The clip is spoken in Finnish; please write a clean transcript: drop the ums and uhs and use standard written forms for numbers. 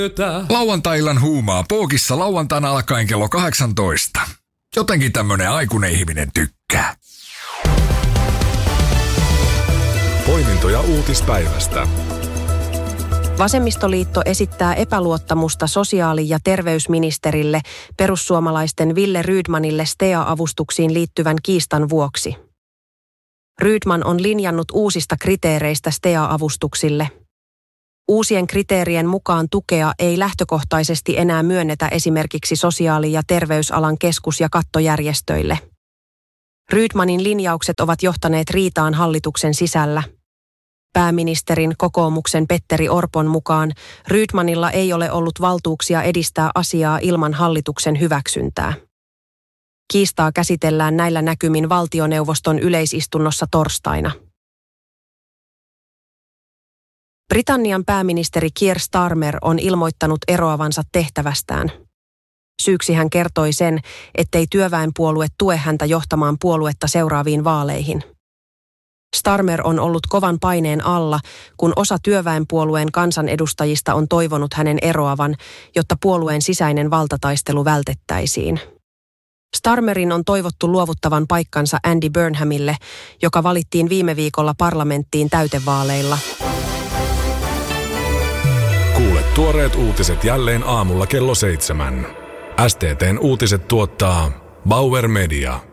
Lauantai-illan huumaa Pookissa lauantaina alkaen kello 18. Jotenkin tämmönen aikuinen ihminen tykkää. Poimintoja uutispäivästä. Vasemmistoliitto esittää epäluottamusta sosiaali- ja terveysministerille perussuomalaisten Wille Rydmanille STEA-avustuksiin liittyvän kiistan vuoksi. Rydman on linjannut uusista kriteereistä STEA-avustuksille. Uusien kriteerien mukaan tukea ei lähtökohtaisesti enää myönnetä esimerkiksi sosiaali- ja terveysalan keskus- ja kattojärjestöille. Rydmanin linjaukset ovat johtaneet riitaan hallituksen sisällä. Pääministerin kokoomuksen Petteri Orpon mukaan Rydmanilla ei ole ollut valtuuksia edistää asiaa ilman hallituksen hyväksyntää. Kiistaa käsitellään näillä näkymin valtioneuvoston yleisistunnossa torstaina. Britannian pääministeri Keir Starmer on ilmoittanut eroavansa tehtävästään. Syyksi hän kertoi sen, ettei työväenpuolue tue häntä johtamaan puoluetta seuraaviin vaaleihin. Starmer on ollut kovan paineen alla, kun osa työväenpuolueen kansanedustajista on toivonut hänen eroavan, jotta puolueen sisäinen valtataistelu vältettäisiin. Starmerin on toivottu luovuttavan paikkansa Andy Burnhamille, joka valittiin viime viikolla parlamenttiin täytevaaleilla. Kuule tuoreet uutiset jälleen aamulla kello 7. STT:n uutiset tuottaa Bauer Media.